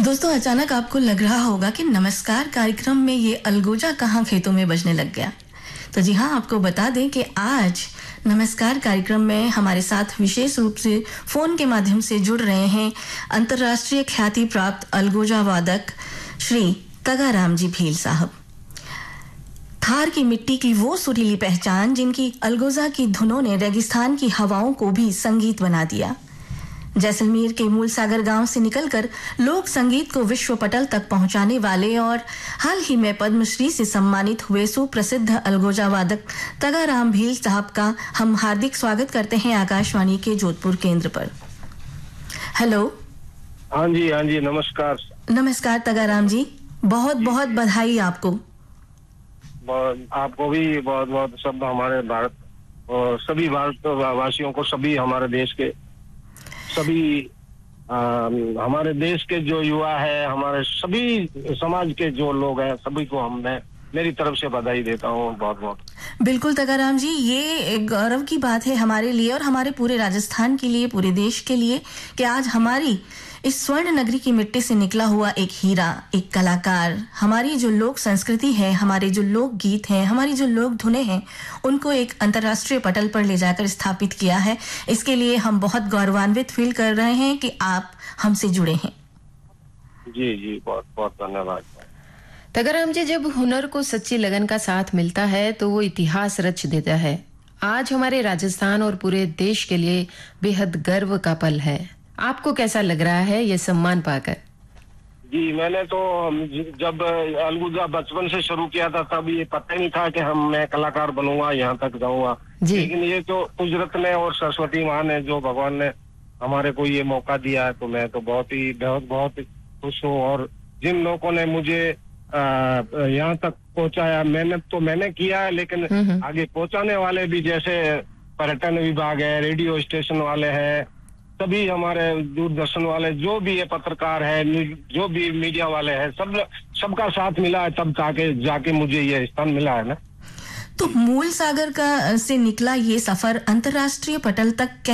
दोस्तों, अचानक आपको लग रहा होगा कि नमस्कार कार्यक्रम में ये अलगोजा कहाँ खेतों में बजने लग गया। तो जी हाँ, आपको बता दें कि आज नमस्कार कार्यक्रम में हमारे साथ विशेष रूप से फोन के माध्यम से जुड़ रहे हैं अंतर्राष्ट्रीय ख्याति प्राप्त अलगोजा वादक श्री तगाराम जी भील साहब। थार की मिट्टी की वो सुरीली पहचान जिनकी अलगोजा की धुनों ने रेगिस्तान की हवाओं को भी संगीत बना दिया। जैसलमेर के मूलसागर गांव से निकलकर लोक संगीत को विश्व पटल तक पहुंचाने वाले और हाल ही में पद्मश्री से सम्मानित हुए सुप्रसिद्ध अलगोजा वादक तगाराम भील साहब का हम हार्दिक स्वागत करते हैं आकाशवाणी के जोधपुर केंद्र पर। हेलो। हाँ जी, नमस्कार। नमस्कार तगाराम जी, बहुत बहुत बधाई आपको। आपको भी बहुत बहुत सब हमारे भारत और सभी भारतवासियों को, सभी हमारे देश के सभी हमारे देश के जो युवा है, हमारे सभी समाज के जो लोग हैं, सभी को मैं मेरी तरफ से बधाई देता हूँ बहुत बहुत। बिल्कुल तगाराम जी, ये गौरव की बात है हमारे लिए और हमारे पूरे राजस्थान के लिए, पूरे देश के लिए कि आज हमारी इस स्वर्ण नगरी की मिट्टी से निकला हुआ एक हीरा, एक कलाकार, हमारी जो लोक संस्कृति है, हमारे जो लोक गीत हैं, हमारी जो लोक धुनें हैं, उनको एक अंतर्राष्ट्रीय पटल पर ले जाकर स्थापित किया है। इसके लिए हम बहुत गौरवान्वित फील कर रहे हैं कि आप हमसे जुड़े हैं। जी, बहुत बहुत धन्यवाद। तगाराम जी, जब हुनर को सच्ची लगन का साथ मिलता है तो वो इतिहास रच देता है। आज हमारे राजस्थान और पूरे देश के लिए बेहद गर्व का पल है। आपको कैसा लग रहा है ये सम्मान पाकर? जी, मैंने तो जब अलगोजा बचपन से शुरू किया था तब ये पता ही नहीं था कि मैं कलाकार बनूंगा, यहाँ तक जाऊंगा। लेकिन ये तो कुदरत ने और सरस्वती माँ ने, जो भगवान ने हमारे को ये मौका दिया है, तो मैं तो बहुत खुश हूँ। और जिन लोगों ने मुझे यहाँ तक पहुँचाया, मैंने किया है, लेकिन आगे पहुँचाने वाले भी, जैसे पर्यटन विभाग है, रेडियो स्टेशन वाले हैं, सभी हमारे दूरदर्शन वाले, जो भी है पत्रकार है, जो भी मीडिया वाले हैं, सबका साथ मिला है, तब जाके मुझे ये स्थान मिला है ना। तो मूल सागर का से निकला ये सफर अंतर्राष्ट्रीय पटल तक